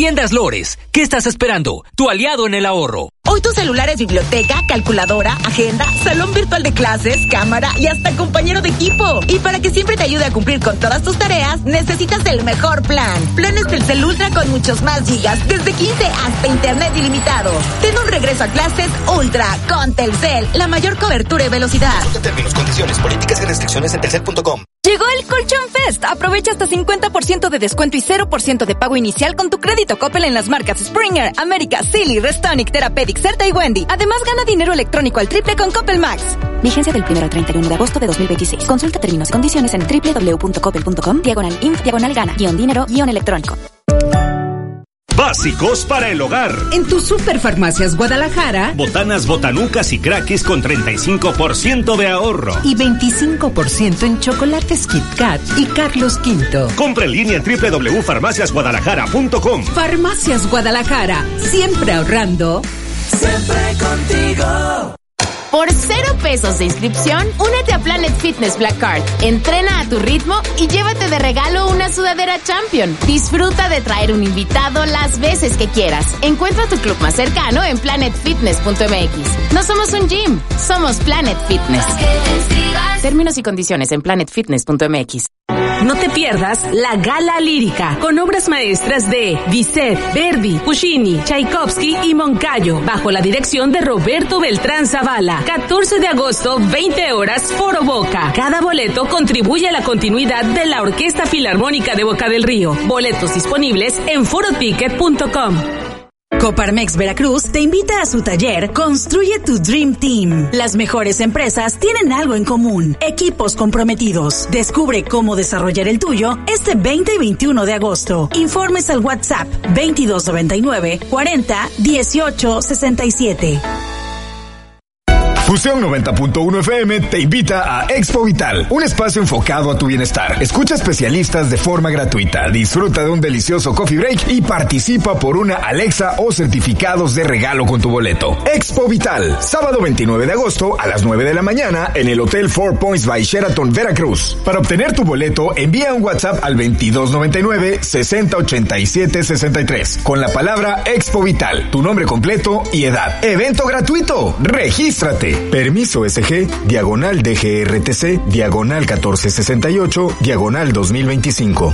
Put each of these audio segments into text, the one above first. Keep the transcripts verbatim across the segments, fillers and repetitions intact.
Tiendas Lores, ¿qué estás esperando? Tu aliado en el ahorro. Hoy tu celular es biblioteca, calculadora, agenda, salón virtual de clases, cámara y hasta compañero de equipo. Y para que siempre te ayude a cumplir con todas tus tareas, necesitas el mejor plan. Planes Telcel Ultra con muchos más gigas, desde quince hasta internet ilimitado. Ten un regreso a clases Ultra con Telcel, la mayor cobertura y velocidad. Consulta términos, condiciones, políticas y restricciones en telcel punto com. Llegó el Colchón Fest. Aprovecha hasta cincuenta por ciento de descuento y cero por ciento de pago inicial con tu crédito Coppel en las marcas Springer, América, Silly, Restonic, Therapeutic, Certa y Wendy. Además, gana dinero electrónico al triple con Coppel Max. Vigencia del primero al treinta y uno de agosto de dos mil veintiséis. Consulta términos y condiciones en doble u doble u doble u punto coppel punto com, diagonal inf, diagonal gana, guión dinero, guión electrónico. Básicos para el hogar. En tu Superfarmacias Guadalajara, botanas, botanucas y crackis con treinta y cinco por ciento de ahorro. Y veinticinco por ciento en chocolates Kit Kat y Carlos Quinto. Compra en línea en doble u doble u doble u punto farmacias guadalajara punto com. Farmacias Guadalajara, siempre ahorrando. Siempre contigo. Por cero pesos de inscripción, únete a Planet Fitness Black Card. Entrena a tu ritmo y llévate de regalo una sudadera Champion. Disfruta de traer un invitado las veces que quieras. Encuentra tu club más cercano en planet fitness punto m x. No somos un gym, somos Planet Fitness. Términos y condiciones en planet fitness punto m x. No te pierdas la Gala Lírica, con obras maestras de Bizet, Verdi, Puccini, Tchaikovsky y Moncayo, bajo la dirección de Roberto Beltrán Zavala. catorce de agosto, veinte horas, Foro Boca. Cada boleto contribuye a la continuidad de la Orquesta Filarmónica de Boca del Río. Boletos disponibles en foro ticket punto com. Coparmex Veracruz te invita a su taller Construye tu Dream Team. Las mejores empresas tienen algo en común: equipos comprometidos. Descubre cómo desarrollar el tuyo este veinte y veintiuno de agosto. Informes al WhatsApp veintidós noventa y nueve cuarenta dieciocho sesenta y siete. Fusión noventa punto uno F M te invita a Expo Vital, un espacio enfocado a tu bienestar. Escucha especialistas de forma gratuita, disfruta de un delicioso coffee break y participa por una Alexa o certificados de regalo con tu boleto. Expo Vital, sábado veintinueve de agosto a las nueve de la mañana en el Hotel Four Points by Sheraton, Veracruz. Para obtener tu boleto, envía un WhatsApp al veintidós noventa y nueve sesenta ochenta y siete sesenta y tres con la palabra Expo Vital, tu nombre completo y edad. Evento gratuito, regístrate. Permiso S G, diagonal D G R T C, diagonal catorce sesenta y ocho, diagonal dos mil veinticinco.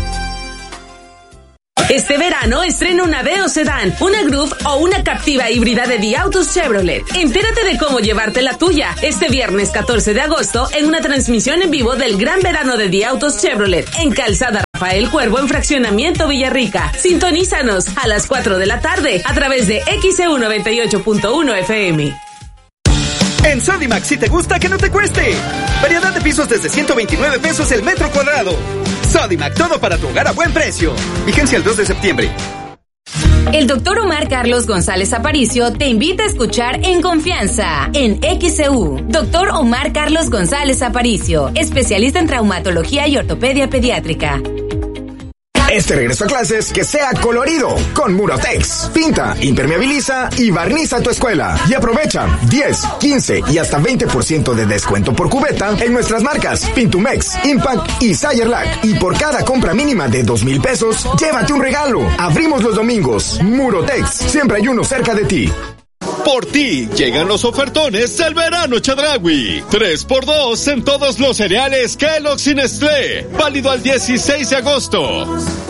Este verano estrena una Aveo Sedán, una Groove o una Captiva híbrida de Diautos Chevrolet. Entérate de cómo llevarte la tuya este viernes catorce de agosto en una transmisión en vivo del Gran Verano de Diautos Chevrolet en Calzada Rafael Cuervo en Fraccionamiento Villarrica. Sintonízanos a las cuatro de la tarde a través de X E U noventa y ocho punto uno F M. En Sodimac, si te gusta, que no te cueste. Variedad de pisos desde ciento veintinueve pesos el metro cuadrado. Sodimac, todo para tu hogar a buen precio. Vigencia el dos de septiembre. El doctor Omar Carlos González Aparicio te invita a escuchar En Confianza, en X E U. Doctor Omar Carlos González Aparicio, especialista en traumatología y ortopedia pediátrica. Este regreso a clases que sea colorido con Murotex. Pinta, impermeabiliza y barniza tu escuela. Y aprovecha diez, quince y hasta veinte por ciento de descuento por cubeta en nuestras marcas Pintumex, Impact y Sayerlac. Y por cada compra mínima de dos mil pesos, llévate un regalo. Abrimos los domingos. Murotex, siempre hay uno cerca de ti. Por ti llegan los ofertones del verano Chedraui. tres por dos en todos los cereales Kellogg's y Nestlé. Válido al dieciséis de agosto.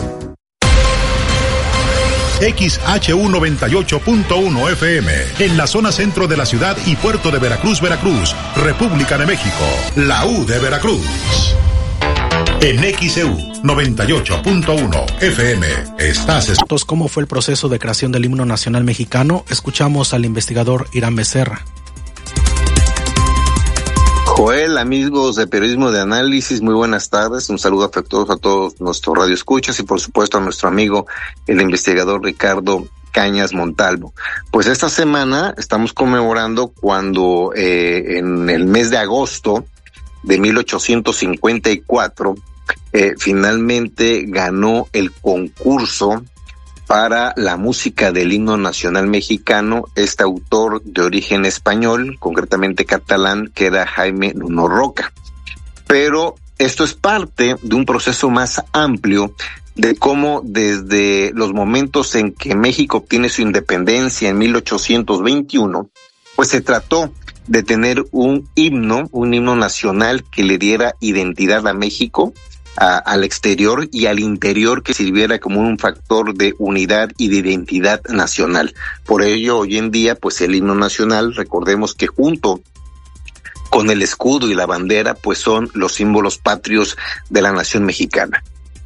X H U noventa y ocho punto uno F M, en la zona centro de la ciudad y puerto de Veracruz, Veracruz, República de México, la U de Veracruz. En X E U noventa y ocho punto uno F M, estás escuchando. ¿Cómo fue el proceso de creación del himno nacional mexicano? Escuchamos al investigador Irán Becerra. Joel, amigos de Periodismo de Análisis, muy buenas tardes. Un saludo afectuoso a todos nuestros radioescuchas y por supuesto a nuestro amigo, el investigador Ricardo Cañas Montalvo. Pues esta semana estamos conmemorando cuando eh, en el mes de agosto de mil ochocientos cincuenta y cuatro eh, finalmente ganó el concurso para la música del himno nacional mexicano este autor de origen español, concretamente catalán, que era Jaime Nuno Roca. Pero esto es parte de un proceso más amplio de cómo desde los momentos en que México obtiene su independencia en mil ochocientos veintiuno, pues se trató de tener un himno, un himno nacional que le diera identidad a México, a, al exterior y al interior, que sirviera como un factor de unidad y de identidad nacional. Por ello, hoy en día, pues el himno nacional, recordemos que junto con el escudo y la bandera, pues son los símbolos patrios de la nación mexicana.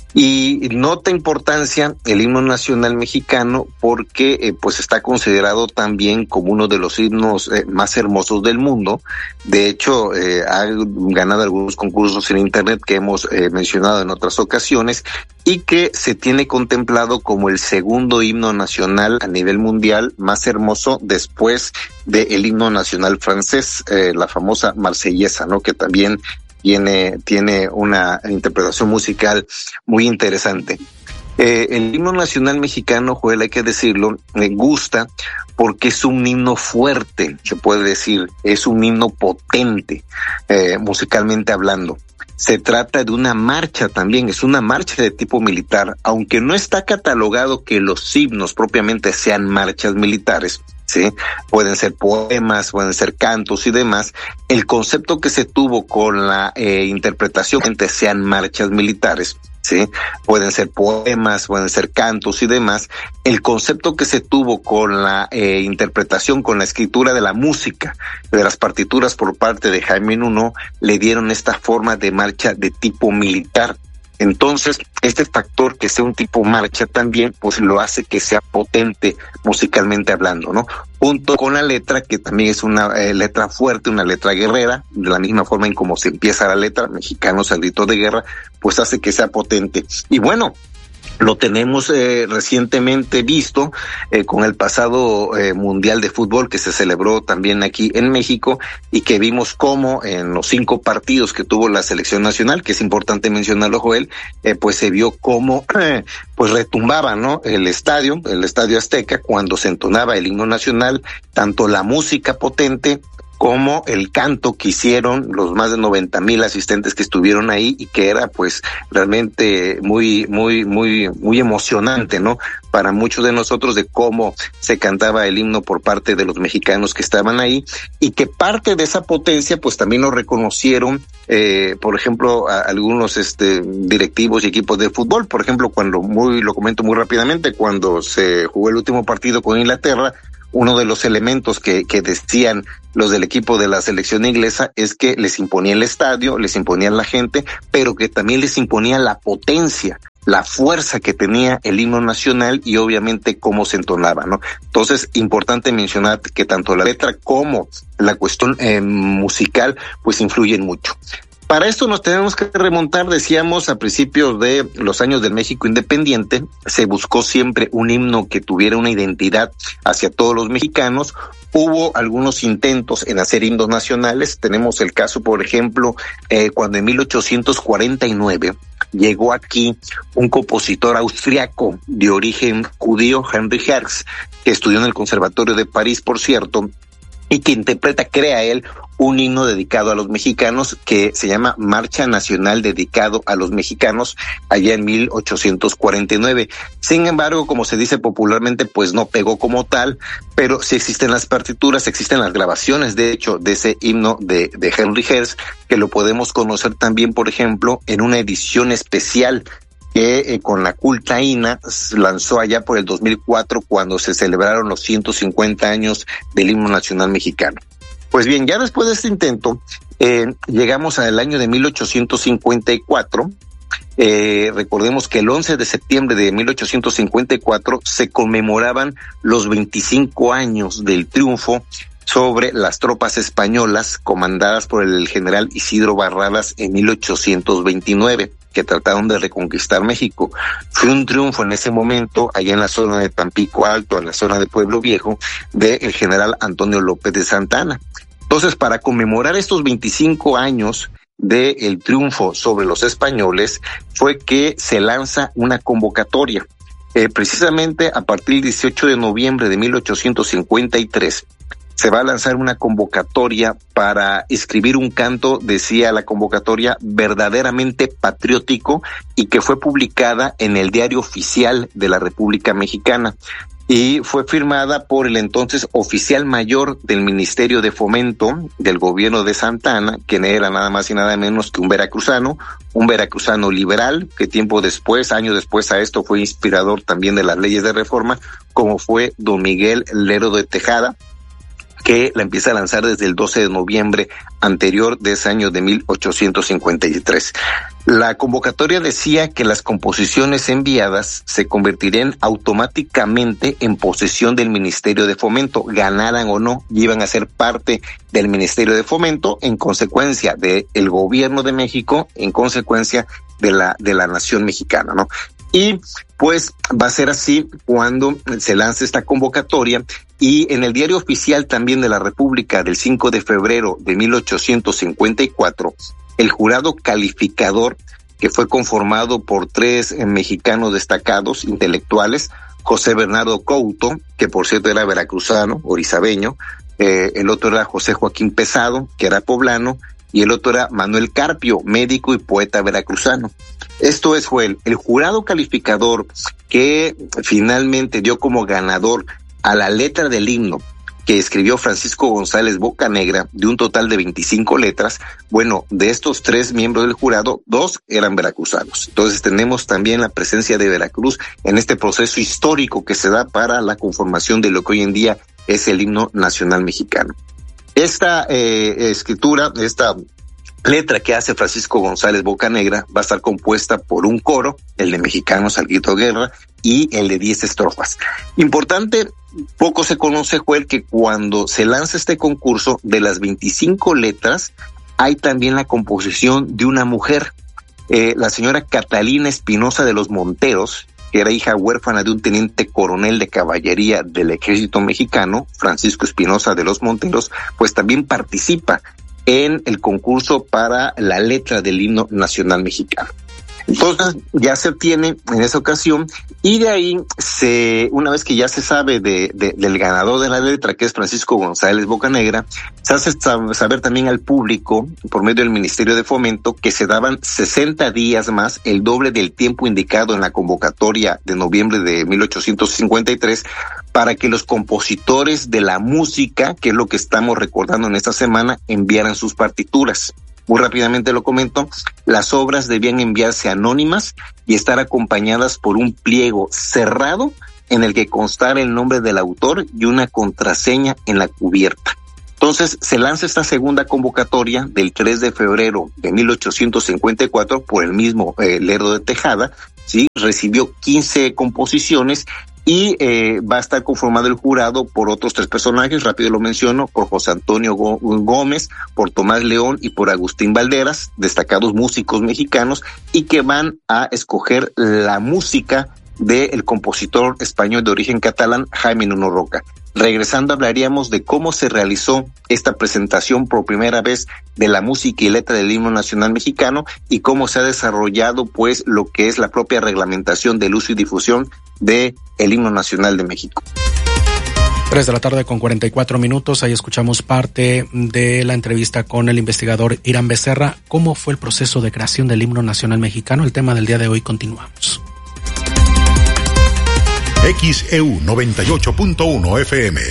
Y nota importancia el himno nacional mexicano porque eh, pues está considerado también como uno de los himnos eh, más hermosos del mundo. De hecho, eh, ha ganado algunos concursos en internet que hemos eh, mencionado en otras ocasiones, y que se tiene contemplado como el segundo himno nacional a nivel mundial más hermoso después del himno nacional francés, eh, la famosa Marsellesa, ¿no? Que también Tiene, tiene una interpretación musical muy interesante. Eh, el himno nacional mexicano, Joel, hay que decirlo, me gusta porque es un himno fuerte, se puede decir, es un himno potente, eh, musicalmente hablando. Se trata de una marcha también, es una marcha de tipo militar, aunque no está catalogado que los himnos propiamente sean marchas militares. Sí, pueden ser poemas, pueden ser cantos y demás. El concepto que se tuvo con la eh, interpretación, que sean marchas militares, sí, pueden ser poemas, pueden ser cantos y demás. El concepto que se tuvo con la eh, interpretación, con la escritura de la música, de las partituras por parte de Jaime Nuno, le dieron esta forma de marcha de tipo militar. Entonces, este factor que sea un tipo marcha también, pues lo hace que sea potente musicalmente hablando, ¿no? Junto con la letra, que también es una eh, letra fuerte, una letra guerrera, de la misma forma en cómo se empieza la letra, mexicanos al grito de guerra, pues hace que sea potente. Y bueno, lo tenemos eh, recientemente visto eh, con el pasado eh, Mundial de Fútbol que se celebró también aquí en México, y que vimos cómo en los cinco partidos que tuvo la selección nacional, que es importante mencionarlo, Joel, eh, pues se vio cómo eh, pues retumbaba, ¿no? El estadio, el Estadio Azteca, cuando se entonaba el himno nacional, tanto la música potente como el canto que hicieron los más de noventa mil asistentes que estuvieron ahí, y que era pues realmente muy, muy, muy, muy emocionante, ¿no? Para muchos de nosotros, de cómo se cantaba el himno por parte de los mexicanos que estaban ahí, y que parte de esa potencia pues también lo reconocieron, eh, por ejemplo, a algunos este directivos y equipos de fútbol. Por ejemplo, cuando muy, lo comento muy rápidamente, cuando se jugó el último partido con Inglaterra, uno de los elementos que, que decían los del equipo de la selección inglesa es que les imponía el estadio, les imponían la gente, pero que también les imponía la potencia, la fuerza que tenía el himno nacional, y obviamente cómo se entonaba, ¿no? Entonces, importante mencionar que tanto la letra como la cuestión eh, musical pues influyen mucho. Para esto nos tenemos que remontar, decíamos, a principios de los años del México independiente. Se buscó siempre un himno que tuviera una identidad hacia todos los mexicanos. Hubo algunos intentos en hacer himnos nacionales. Tenemos el caso, por ejemplo, eh, cuando en mil ochocientos cuarenta y nueve llegó aquí un compositor austriaco de origen judío, Heinrich Herz, que estudió en el Conservatorio de París, por cierto, y que interpreta, crea él, un himno dedicado a los mexicanos que se llama Marcha Nacional dedicado a los mexicanos, allá en mil ochocientos cuarenta y nueve. Sin embargo, como se dice popularmente, pues no pegó como tal, pero sí existen las partituras, existen las grabaciones, de hecho, de ese himno de, de Henry Herz, que lo podemos conocer también, por ejemplo, en una edición especial que eh, con la culta I N A lanzó allá por el dos mil cuatro, cuando se celebraron los ciento cincuenta años del himno nacional mexicano. Pues bien, ya después de este intento, eh, llegamos al año de mil ochocientos cincuenta y cuatro. Eh, recordemos que el once de septiembre de mil ochocientos cincuenta y cuatro se conmemoraban los veinticinco años del triunfo sobre las tropas españolas comandadas por el general Isidro Barradas en mil ochocientos veintinueve, que trataron de reconquistar México. Fue un triunfo en ese momento, allá en la zona de Tampico Alto, en la zona de Pueblo Viejo, del general Antonio López de Santa Anna. Entonces, para conmemorar estos veinticinco años del triunfo sobre los españoles, fue que se lanza una convocatoria. Eh, precisamente a partir del dieciocho de noviembre de mil ochocientos cincuenta y tres, se va a lanzar una convocatoria para escribir un canto, decía la convocatoria, verdaderamente patriótico, y que fue publicada en el Diario Oficial de la República Mexicana. Y fue firmada por el entonces oficial mayor del Ministerio de Fomento del gobierno de Santa Anna, quien era nada más y nada menos que un veracruzano, un veracruzano liberal, que tiempo después, años después a esto, fue inspirador también de las leyes de reforma, como fue don Miguel Lerdo de Tejada, que la empieza a lanzar desde el doce de noviembre anterior de ese año de mil ochocientos cincuenta y tres. La convocatoria decía que las composiciones enviadas se convertirían automáticamente en posesión del Ministerio de Fomento, ganaran o no, y iban a ser parte del Ministerio de Fomento, en consecuencia del gobierno de México, en consecuencia de la, de la nación mexicana, ¿no? Y pues va a ser así cuando se lance esta convocatoria, y en el Diario Oficial también de la República del cinco de febrero de mil ochocientos cincuenta y cuatro, el jurado calificador, que fue conformado por tres eh, mexicanos destacados intelectuales, José Bernardo Couto, que por cierto era veracruzano, orizabeño, eh, el otro era José Joaquín Pesado, que era poblano, y el otro era Manuel Carpio, médico y poeta veracruzano. Esto es, fue el, el jurado calificador que finalmente dio como ganador a la letra del himno que escribió Francisco González Bocanegra, de un total de veinticinco letras. Bueno, de estos tres miembros del jurado, dos eran veracruzanos. Entonces tenemos también la presencia de Veracruz en este proceso histórico que se da para la conformación de lo que hoy en día es el himno nacional mexicano. Esta eh, escritura, esta letra que hace Francisco González Bocanegra va a estar compuesta por un coro, el de Mexicanos Alguito Guerra, y el de diez estrofas. Importante, poco se conoce, Joel, que cuando se lanza este concurso, de las veinticinco letras, hay también la composición de una mujer, eh, la señora Catalina Espinosa de los Monteros, que era hija huérfana de un teniente coronel de caballería del ejército mexicano, Francisco Espinosa de los Monteros, pues también participa en el concurso para la letra del himno nacional mexicano. Entonces ya se obtiene en esa ocasión, y de ahí se, una vez que ya se sabe de, de del ganador de la letra, que es Francisco González Bocanegra, se hace saber también al público por medio del Ministerio de Fomento que se daban sesenta días más, el doble del tiempo indicado en la convocatoria de noviembre de mil ochocientos cincuenta y tres, para que los compositores de la música, que es lo que estamos recordando en esta semana, enviaran sus partituras. Muy rápidamente lo comento, las obras debían enviarse anónimas y estar acompañadas por un pliego cerrado en el que constara el nombre del autor y una contraseña en la cubierta. Entonces se lanza esta segunda convocatoria del tres de febrero de mil ochocientos cincuenta y cuatro por el mismo eh, Lerdo de Tejada, ¿sí? Recibió quince composiciones y eh, va a estar conformado el jurado por otros tres personajes, rápido lo menciono, por José Antonio Gómez, por Tomás León y por Agustín Valderas, destacados músicos mexicanos, y que van a escoger la música del compositor español de origen catalán, Jaime Nuno Roca. Regresando, hablaríamos de cómo se realizó esta presentación por primera vez de la música y letra del himno nacional mexicano, y cómo se ha desarrollado pues lo que es la propia reglamentación del uso y difusión de el himno nacional de México. Tres de la tarde con cuarenta y cuatro minutos, ahí escuchamos parte de la entrevista con el investigador Irán Becerra. ¿Cómo fue el proceso de creación del himno nacional mexicano? El tema del día de hoy, continuamos. X E U noventa y ocho punto uno F M.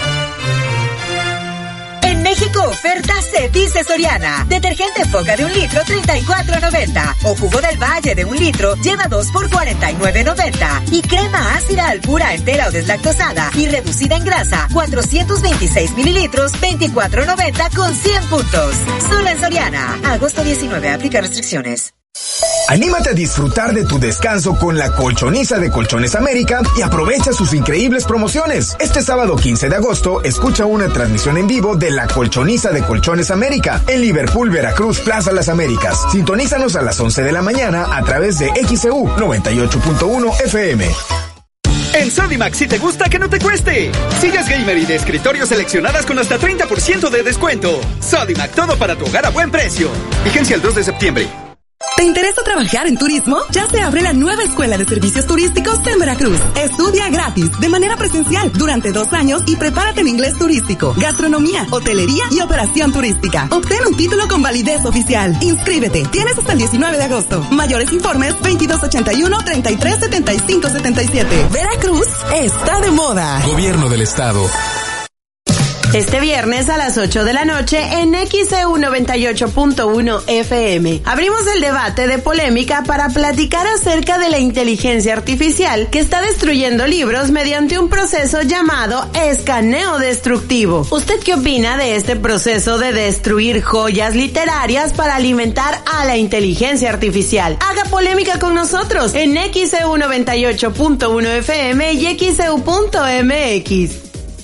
En México oferta se dice Soriana. Detergente Foca de un litro, treinta y cuatro noventa. O jugo del Valle de un litro, lleva dos por cuarenta y nueve noventa. Y crema ácida Alpura entera o deslactosada y reducida en grasa, cuatrocientos veintiséis mililitros, veinticuatro noventa con cien puntos. Solo en Soriana. Agosto diecinueve, aplica restricciones. Anímate a disfrutar de tu descanso con la Colchoniza de Colchones América y aprovecha sus increíbles promociones. Este sábado quince de agosto, escucha una transmisión en vivo de la Colchoniza de Colchones América en Liverpool, Veracruz, Plaza Las Américas. Sintonízanos a las once de la mañana a través de X E U noventa y ocho punto uno F M. En Sodimac, si te gusta, que no te cueste. Sillas gamer y de escritorio seleccionadas con hasta treinta por ciento de descuento. Sodimac, todo para tu hogar a buen precio. Vigencia el dos de septiembre. ¿Te interesa trabajar en turismo? Ya se abre la nueva Escuela de Servicios Turísticos en Veracruz. Estudia gratis, de manera presencial, durante dos años y prepárate en inglés turístico, gastronomía, hotelería y operación turística. Obtén un título con validez oficial. Inscríbete. Tienes hasta el diecinueve de agosto. Mayores informes veintidós ochenta y uno, treinta y tres, setenta y cinco, setenta y siete. Veracruz está de moda. Gobierno del Estado. Este viernes a las ocho de la noche en X E U noventa y ocho punto uno F M. Abrimos el debate de polémica para platicar acerca de la inteligencia artificial que está destruyendo libros mediante un proceso llamado escaneo destructivo. ¿Usted qué opina de este proceso de destruir joyas literarias para alimentar a la inteligencia artificial? Haga polémica con nosotros en X E U noventa y ocho punto uno F M y X E U punto M X.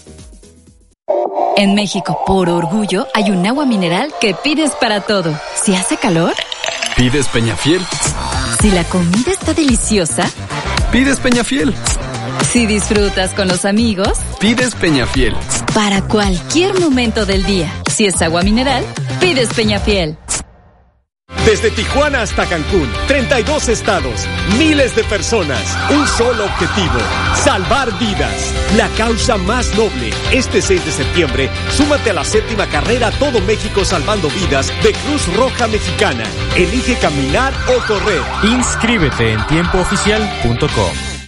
En México, por orgullo, hay un agua mineral que pides para todo. Si hace calor, pides Peñafiel. Si la comida está deliciosa, pides Peñafiel. Si disfrutas con los amigos, pides Peñafiel. Para cualquier momento del día, si es agua mineral, pides Peñafiel. Desde Tijuana hasta Cancún, treinta y dos estados, miles de personas, un solo objetivo, salvar vidas. La causa más noble. Este seis de septiembre, súmate a la séptima carrera Todo México Salvando Vidas de Cruz Roja Mexicana. Elige caminar o correr. Inscríbete en tiempo oficial punto com.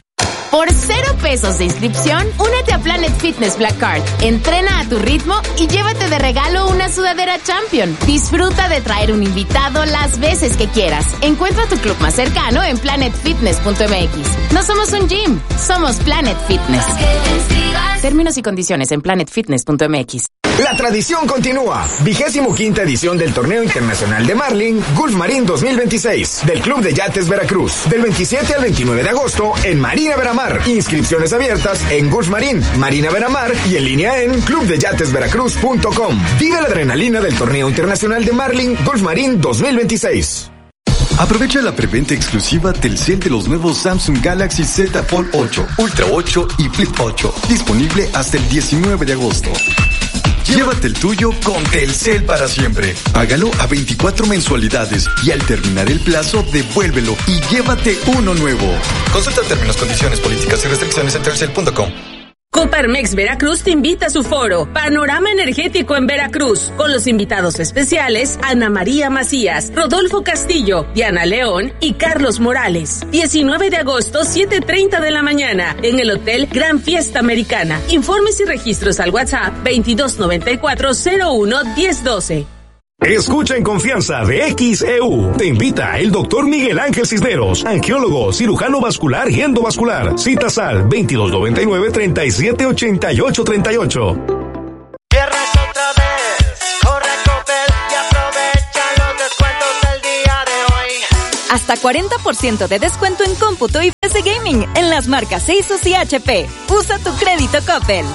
Por cero pesos de inscripción, únete a Planet Fitness Black Card. Entrena a tu ritmo y llévate de regalo una sudadera Champion. Disfruta de traer un invitado las veces que quieras. Encuentra tu club más cercano en planet fitness punto m x. No somos un gym, somos Planet Fitness. Términos y condiciones en planet fitness punto m x. La tradición continúa. Vigésimo quinta edición del Torneo Internacional de Marlin Gulf Marín dos mil veintiséis del Club de Yates Veracruz. Del veintisiete al veintinueve de agosto en Marina Veramar. Inscripciones abiertas en Gulf Marín, Marina Veramar y en línea en club de yates veracruz punto com. Vive la adrenalina del Torneo Internacional de Marlin Gulf Marín dos mil veintiséis. Aprovecha la preventa exclusiva Telcel de los nuevos Samsung Galaxy Z Fold ocho, Ultra ocho y Flip ocho. Disponible hasta el diecinueve de agosto. Llévate el tuyo con Telcel para siempre. Págalo a veinticuatro mensualidades y al terminar el plazo, devuélvelo y llévate uno nuevo. Consulta términos, condiciones, políticas y restricciones en telcel punto com. Coparmex Veracruz te invita a su foro Panorama Energético en Veracruz, con los invitados especiales Ana María Macías, Rodolfo Castillo, Diana León y Carlos Morales. diecinueve de agosto, siete treinta de la mañana, en el Hotel Gran Fiesta Americana. Informes y registros al WhatsApp veintidós noventa y cuatro cero uno diez doce. Escucha en confianza de X E U. Te invita el doctor Miguel Ángel Cisneros, angiólogo, cirujano vascular y endovascular. Citas al veintidós noventa y nueve, treinta y siete, ochenta y ocho, treinta y ocho. Viernes otra vez, corre Coppel y aprovecha los descuentos del día de hoy. Hasta cuarenta por ciento de descuento en cómputo y P C Gaming en las marcas Asus y H P. Usa tu crédito Coppel.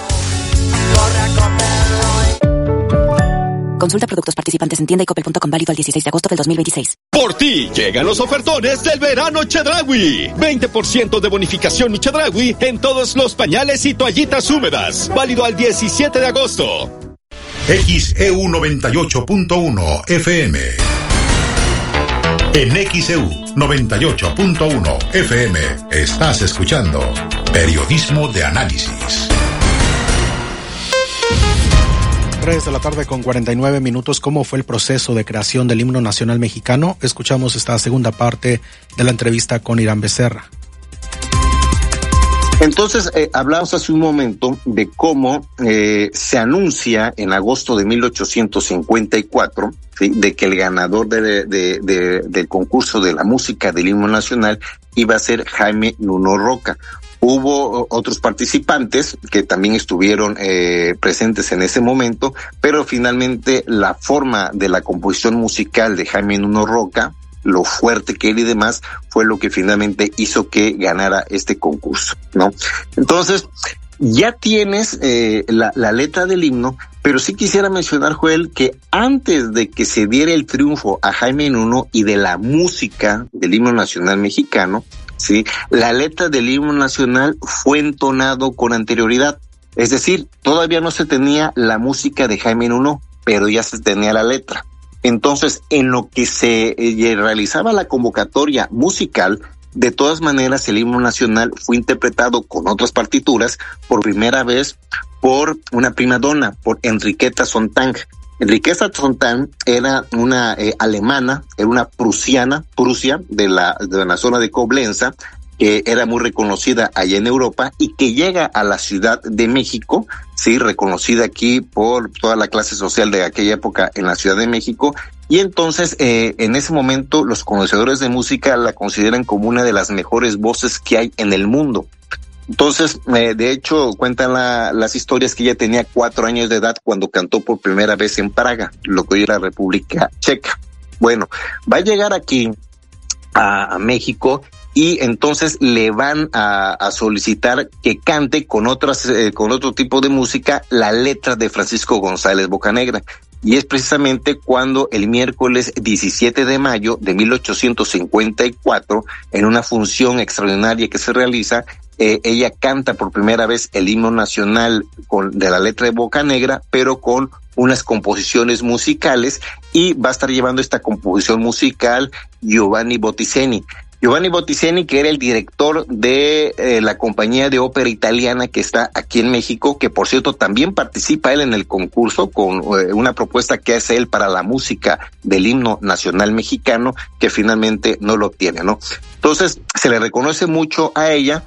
Corre Coppel hoy. Consulta productos participantes en tienda y coppel punto com, válido el dieciséis de agosto del dos mil veintiséis. Por ti llegan los ofertones del verano Chedraui. veinte por ciento de bonificación y Chedraui en todos los pañales y toallitas húmedas. Válido al diecisiete de agosto. X E U noventa y ocho punto uno F M. En X E U noventa y ocho punto uno F M estás escuchando Periodismo de Análisis. tres de la tarde con cuarenta y nueve minutos. ¿Cómo fue el proceso de creación del himno nacional mexicano? Escuchamos esta segunda parte de la entrevista con Irán Becerra. Entonces, eh, hablamos hace un momento de cómo eh, se anuncia en agosto de mil ochocientos cincuenta y cuatro, ¿sí?, de que el ganador de, de, de, del concurso de la música del himno nacional iba a ser Jaime Nuno Roca. Hubo otros participantes que también estuvieron eh, presentes en ese momento, pero finalmente la forma de la composición musical de Jaime Nuno Roca, lo fuerte que él y demás, fue lo que finalmente hizo que ganara este concurso, ¿no? Entonces, ya tienes eh, la, la letra del himno, pero sí quisiera mencionar, Joel, que antes de que se diera el triunfo a Jaime Nuno y de la música del himno nacional mexicano, sí, la letra del himno nacional fue entonado con anterioridad. Es decir, todavía no se tenía la música de Jaime Nuno, pero ya se tenía la letra. Entonces, en lo que se eh, realizaba la convocatoria musical, de todas maneras, el himno nacional fue interpretado con otras partituras por primera vez por una prima donna, por Enriqueta Sontag. Enriqueta Sontag era una eh, alemana, era una prusiana, Prusia, de la, de la zona de Coblenza, que era muy reconocida allá en Europa y que llega a la Ciudad de México, sí, reconocida aquí por toda la clase social de aquella época en la Ciudad de México. Y entonces, eh, en ese momento, los conocedores de música la consideran como una de las mejores voces que hay en el mundo. Entonces, eh, de hecho, cuentan la, las historias que ella tenía cuatro años de edad cuando cantó por primera vez en Praga, lo que hoy es la República Checa. Bueno, va a llegar aquí a, a México y entonces le van a, a solicitar que cante con otras, eh, con otro tipo de música la letra de Francisco González Bocanegra. Y es precisamente cuando el miércoles diecisiete de mayo de mil ochocientos cincuenta y cuatro, en una función extraordinaria que se realiza, eh, ella canta por primera vez el himno nacional con, de la letra de Bocanegra, pero con unas composiciones musicales, y va a estar llevando esta composición musical Giovanni Botticeni. Giovanni Botticeni, que era el director de eh, la compañía de ópera italiana que está aquí en México, que por cierto también participa él en el concurso con eh, una propuesta que hace él para la música del himno nacional mexicano, que finalmente no lo obtiene, ¿no? Entonces, se le reconoce mucho a ella.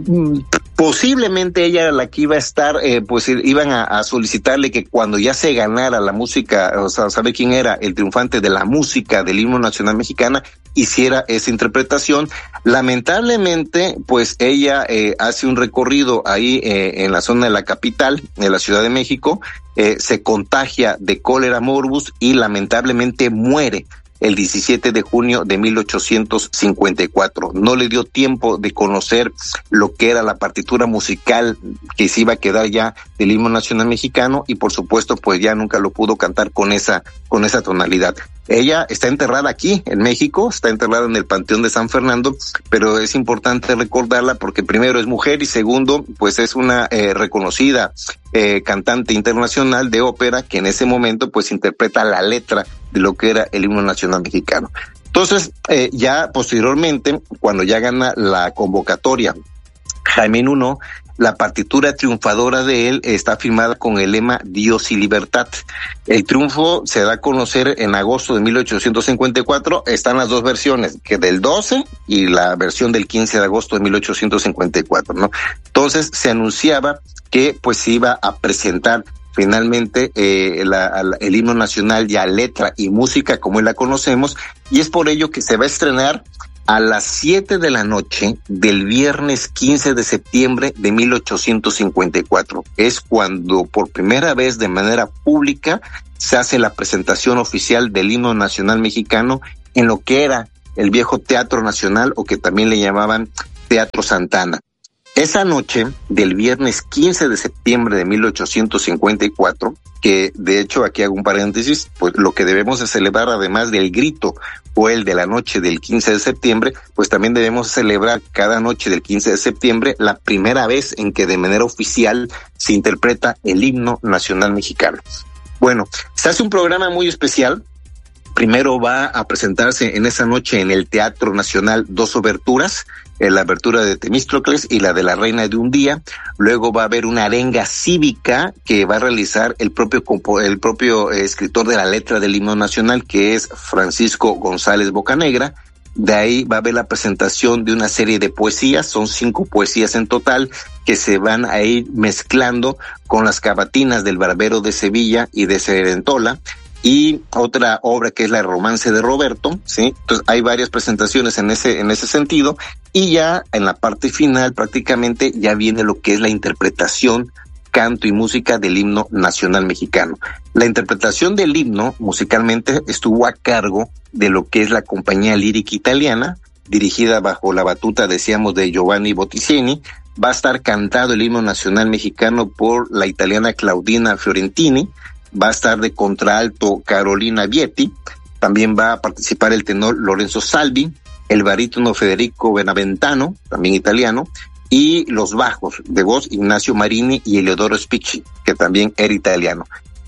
Posiblemente ella era la que iba a estar, eh, pues iban a, a solicitarle que cuando ya se ganara la música, o sea, saber quién era el triunfante de la música del himno nacional mexicana, hiciera esa interpretación. Lamentablemente, pues ella eh, hace un recorrido ahí eh, en la zona de la capital, de la Ciudad de México, eh, se contagia de cólera morbus y lamentablemente muere el diecisiete de junio de mil ochocientos cincuenta y cuatro. No le dio tiempo de conocer lo que era la partitura musical que se iba a quedar ya del himno nacional mexicano, y por supuesto pues ya nunca lo pudo cantar con esa con esa tonalidad. Ella está enterrada aquí en México, está enterrada en el Panteón de San Fernando, pero es importante recordarla porque primero es mujer y segundo pues es una eh, reconocida eh, cantante internacional de ópera que en ese momento pues interpreta la letra de lo que era el himno nacional mexicano. Entonces, eh, ya posteriormente, cuando ya gana la convocatoria Jaime Nuno, la partitura triunfadora de él está firmada con el lema Dios y Libertad. El triunfo se da a conocer en agosto de mil ochocientos cincuenta y cuatro. Están las dos versiones, que del doce y la versión del quince de agosto de mil ochocientos cincuenta y cuatro, ¿no? Entonces se anunciaba que pues se iba a presentar finalmente eh, la, la, el himno nacional ya letra y música como la conocemos, y es por ello que se va a estrenar a las siete de la noche del viernes quince de septiembre de mil ochocientos cincuenta y cuatro. Es cuando por primera vez de manera pública se hace la presentación oficial del himno nacional mexicano en lo que era el viejo Teatro Nacional, o que también le llamaban Teatro Santana. Esa noche del viernes quince de septiembre de mil ochocientos cincuenta y cuatro, que de hecho aquí hago un paréntesis, pues lo que debemos de celebrar, además del grito o el de la noche del quince de septiembre, pues también debemos celebrar cada noche del quince de septiembre la primera vez en que de manera oficial se interpreta el himno nacional mexicano. Bueno, se hace un programa muy especial. Primero va a presentarse en esa noche en el Teatro Nacional dos oberturas, la abertura de Temístocles y la de la Reina de un Día. Luego va a haber una arenga cívica que va a realizar el propio el propio eh, escritor de la letra del himno nacional, que es Francisco González Bocanegra. De ahí va a haber la presentación de una serie de poesías, son cinco poesías en total, que se van a ir mezclando con las cavatinas del Barbero de Sevilla y de Cerentola, y otra obra que es la Romance de Roberto, ¿sí? Entonces hay varias presentaciones en ese en ese sentido, y ya en la parte final prácticamente ya viene lo que es la interpretación, canto y música del himno nacional mexicano. La interpretación del himno musicalmente estuvo a cargo de lo que es la Compañía Lírica Italiana, dirigida bajo la batuta, decíamos, de Giovanni Botticeni. Va a estar cantado el himno nacional mexicano por la italiana Claudina Fiorentini. Va a estar de contralto Carolina Vietti, también va a participar el tenor Lorenzo Salvi, el barítono Federico Benaventano, también italiano, y los bajos de voz Ignacio Marini y Eleodoro Spicci, que también era italiano.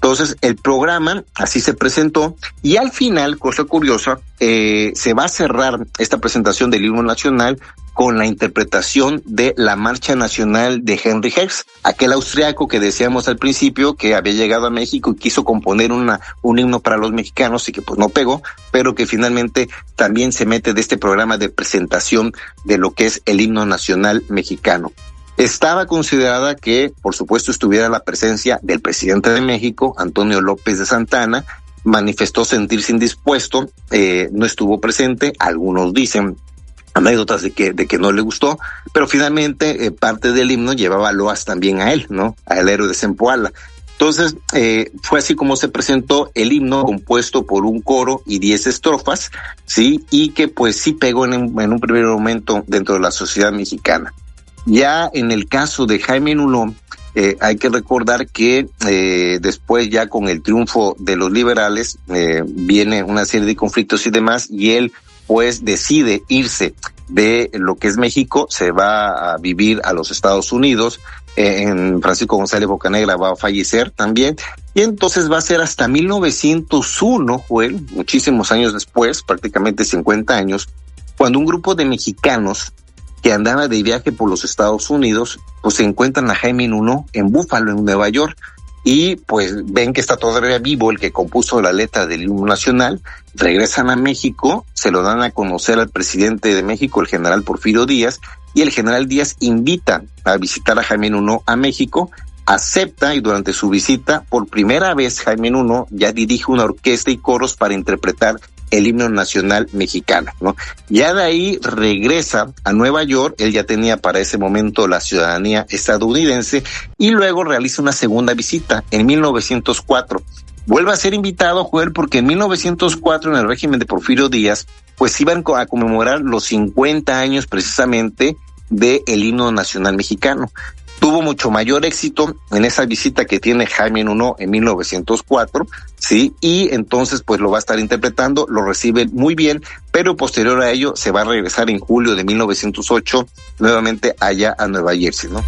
Entonces, el programa así se presentó y al final, cosa curiosa, eh, se va a cerrar esta presentación del himno nacional con la interpretación de la Marcha Nacional de Henry Herz, aquel austriaco que decíamos al principio que había llegado a México y quiso componer una un himno para los mexicanos y que pues no pegó, pero que finalmente también se mete de este programa de presentación de lo que es el himno nacional mexicano. Estaba considerada que, por supuesto, estuviera la presencia del presidente de México, Antonio López de Santana. Manifestó sentirse indispuesto, eh, no estuvo presente, algunos dicen anécdotas de que de que no le gustó, pero finalmente eh, parte del himno llevaba loas también a él, ¿no? Al héroe de Zempoala. Entonces, eh, fue así como se presentó el himno, compuesto por un coro y diez estrofas, ¿sí? Y que pues sí pegó en, en un primer momento dentro de la sociedad mexicana. Ya en el caso de Jaime Nuno, eh, hay que recordar que eh, después ya con el triunfo de los liberales, eh, viene una serie de conflictos y demás, y él pues decide irse de lo que es México, se va a vivir a los Estados Unidos, eh, en Francisco González Bocanegra va a fallecer también, y entonces va a ser hasta mil novecientos uno, Joel, muchísimos años después, prácticamente cincuenta años, cuando un grupo de mexicanos que andaba de viaje por los Estados Unidos, pues se encuentran a Jaime Nuno en Búfalo, en Nueva York, y pues ven que está todavía vivo el que compuso la letra del himno nacional, regresan a México, se lo dan a conocer al presidente de México, el general Porfirio Díaz, y el general Díaz invita a visitar a Jaime Nuno a México, acepta, y durante su visita, por primera vez Jaime Nuno ya dirige una orquesta y coros para interpretar el himno nacional mexicano, ¿no? Ya de ahí regresa a Nueva York, él ya tenía para ese momento la ciudadanía estadounidense, y luego realiza una segunda visita en mil novecientos cuatro. Vuelve a ser invitado, Joel, porque en mil novecientos cuatro, en el régimen de Porfirio Díaz, pues iban a conmemorar los cincuenta años precisamente del himno nacional mexicano. Tuvo mucho mayor éxito en esa visita que tiene Jaime Nuno en mil novecientos cuatro, sí, y entonces pues lo va a estar interpretando, lo recibe muy bien, pero posterior a ello se va a regresar en julio de mil novecientos ocho nuevamente allá a Nueva Jersey, ¿no?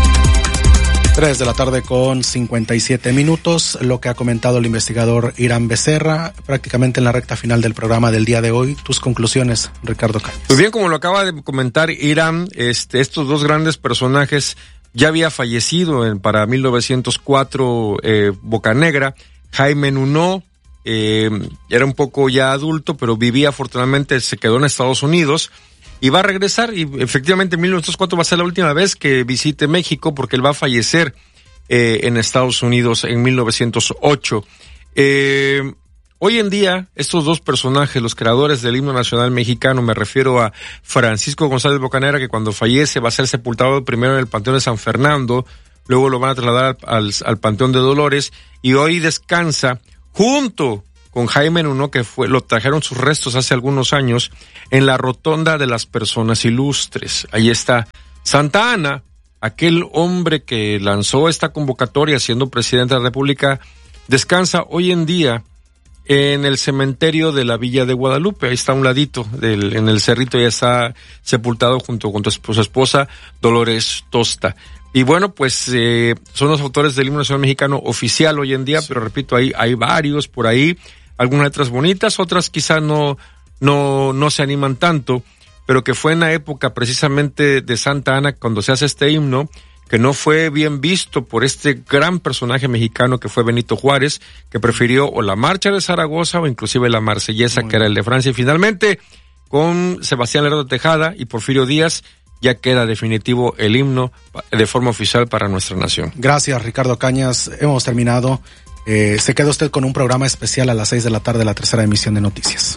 Tres de la tarde con cincuenta y siete minutos, lo que ha comentado el investigador Irán Becerra, prácticamente en la recta final del programa del día de hoy. Tus conclusiones, Ricardo Cañas. Pues bien, como lo acaba de comentar Irán, este, estos dos grandes personajes. Ya había fallecido en, para mil novecientos cuatro eh, Bocanegra. Jaime Nuno eh, era un poco ya adulto, pero vivía afortunadamente, se quedó en Estados Unidos y va a regresar, y efectivamente en mil novecientos cuatro va a ser la última vez que visite México, porque él va a fallecer eh, en Estados Unidos en mil novecientos ocho. Eh, Hoy en día, estos dos personajes, los creadores del himno nacional mexicano, me refiero a Francisco González Bocanegra, que cuando fallece va a ser sepultado primero en el Panteón de San Fernando, luego lo van a trasladar al, al Panteón de Dolores, y hoy descansa junto con Jaime Nuno, que fue, lo trajeron sus restos hace algunos años, en la Rotonda de las Personas Ilustres. Ahí está Santa Anna, aquel hombre que lanzó esta convocatoria siendo presidente de la República, descansa hoy en día en el cementerio de la Villa de Guadalupe. Ahí está a un ladito, del, en el cerrito, ya está sepultado junto con su esposa Dolores Tosta. Y bueno, pues eh, son los autores del himno nacional mexicano oficial hoy en día, sí. Pero repito, hay, hay varios por ahí, algunas letras bonitas, otras quizá no, no, no se animan tanto, pero que fue en la época precisamente de Santa Anna cuando se hace este himno, que no fue bien visto por este gran personaje mexicano que fue Benito Juárez, que prefirió o la marcha de Zaragoza o inclusive la marsellesa, que era el de Francia. Y finalmente, con Sebastián Lerdo Tejada y Porfirio Díaz, ya queda definitivo el himno de forma oficial para nuestra nación. Gracias, Ricardo Cañas. Hemos terminado. Eh, se queda usted con un programa especial a las seis de la tarde, la tercera emisión de Noticias.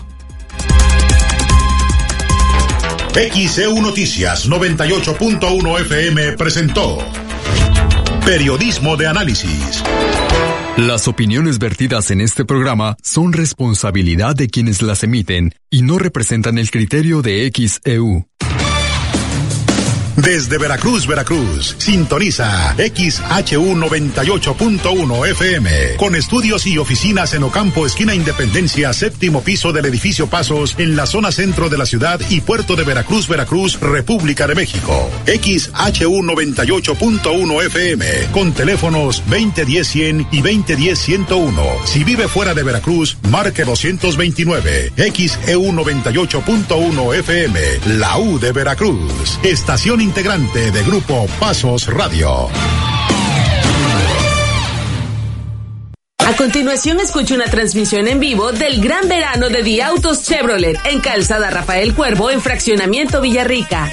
X C U Noticias noventa y ocho punto uno F M presentó Periodismo de Análisis. Las opiniones vertidas en este programa son responsabilidad de quienes las emiten y no representan el criterio de X E U. Desde Veracruz, Veracruz, sintoniza X H U noventa y ocho punto uno F M, con estudios y oficinas en Ocampo, esquina Independencia, séptimo piso del edificio Pasos, en la zona centro de la ciudad y puerto de Veracruz, Veracruz, República de México. X H U noventa y ocho punto uno F M, con teléfonos veinte diez cien y veinte diez ciento uno. Si vive fuera de Veracruz, marque doscientos veintinueve. X E U noventa y ocho punto uno F M, la U de Veracruz. Estación integrante de Grupo Pasos Radio. A continuación, escucha una transmisión en vivo del Gran Verano de The Autos Chevrolet en Calzada Rafael Cuervo, en Fraccionamiento Villarrica.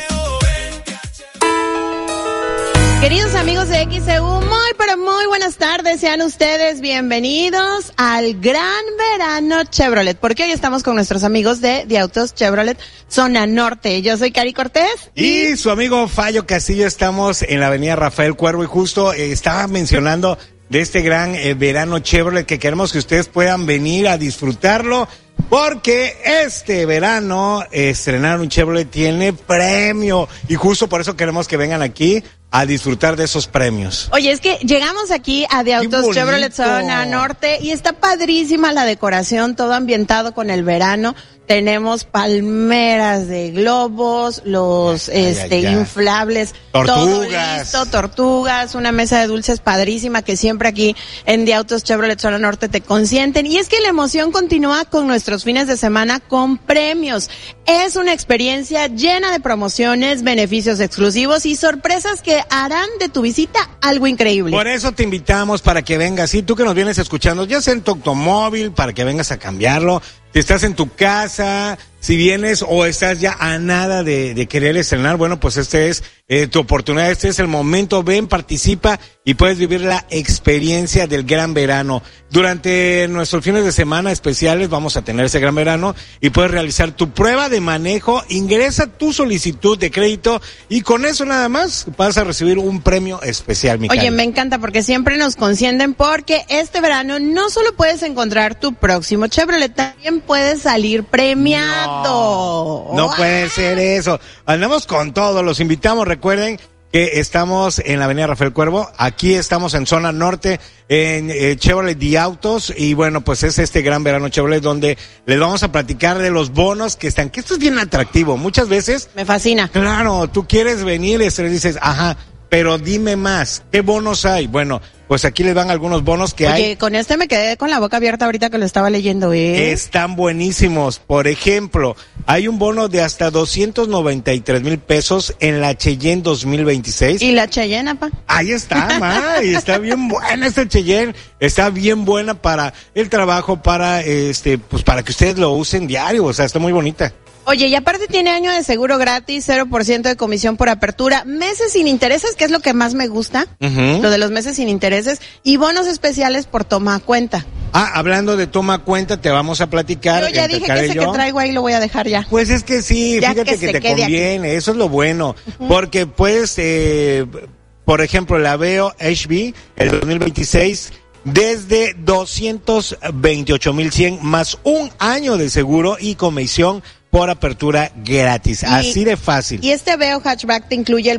Queridos amigos de X E U, muy pero muy buenas tardes, sean ustedes bienvenidos al Gran Verano Chevrolet, porque hoy estamos con nuestros amigos de The Autos Chevrolet Zona Norte. Yo soy Cari Cortés. Y su amigo Fallo Castillo, estamos en la avenida Rafael Cuervo y justo eh, estaba mencionando de este gran eh, verano Chevrolet que queremos que ustedes puedan venir a disfrutarlo. Porque este verano eh, estrenar un Chevrolet tiene premio y justo por eso queremos que vengan aquí a disfrutar de esos premios. Oye, es que llegamos aquí a The Autos Chevrolet Zona Norte y está padrísima la decoración, todo ambientado con el verano. Tenemos palmeras de globos, los ay, este ay, ay. inflables, tortugas. Todo listo, tortugas, una mesa de dulces padrísima que siempre aquí en The Autos Chevrolet Zona Norte te consienten. Y es que la emoción continúa con nuestros fines de semana con premios. Es una experiencia llena de promociones, beneficios exclusivos y sorpresas que harán de tu visita algo increíble. Por eso te invitamos para que vengas, y tú que nos vienes escuchando, ya sea en tu automóvil, para que vengas a cambiarlo. Si estás en tu casa, si vienes o estás ya a nada de, de querer estrenar, bueno, pues este es eh, tu oportunidad, este es el momento. Ven, participa y puedes vivir la experiencia del gran verano. Durante nuestros fines de semana especiales vamos a tener ese gran verano y puedes realizar tu prueba de manejo, ingresa tu solicitud de crédito y con eso nada más vas a recibir un premio especial, mi Oye, Cari. Me encanta porque siempre nos consienten porque este verano no solo puedes encontrar tu próximo Chevrolet, también puedes salir premiado. No, no puede ser eso. Andamos con todo, los invitamos, recuerden que estamos en la avenida Rafael Cuervo, aquí estamos en zona norte, en eh, Chevrolet The Autos, y bueno, pues es este gran verano Chevrolet donde les vamos a platicar de los bonos que están, que esto es bien atractivo, muchas veces. Me fascina. Claro, tú quieres venir y les dices, ajá, pero dime más, ¿qué bonos hay? Bueno, pues aquí les dan algunos bonos que Oye, hay. Oye, con este me quedé con la boca abierta ahorita que lo estaba leyendo, ¿eh? Están buenísimos. Por ejemplo, hay un bono de hasta doscientos noventa y tres mil pesos en la Cheyenne dos mil veintiséis. ¿Y la Cheyenne, pa? Ahí está, ma, y está bien buena esta Cheyenne. Está bien buena para el trabajo, para este, pues para que ustedes lo usen diario. O sea, está muy bonita. Oye, y aparte tiene año de seguro gratis, cero por ciento de comisión por apertura, meses sin intereses, que es lo que más me gusta, uh-huh. Lo de los meses sin intereses, y bonos especiales por toma cuenta. Ah, hablando de toma cuenta, te vamos a platicar. Yo ya dije que ese que traigo ahí lo voy a dejar ya. Pues es que sí, ya fíjate que, que te conviene, aquí. Eso es lo bueno, uh-huh. Porque pues, eh, por ejemplo, la Aveo H V, el dos mil veintiséis, desde doscientos veintiocho mil cien más un año de seguro y comisión por apertura gratis, y, así de fácil. Y este Aveo hatchback te incluye el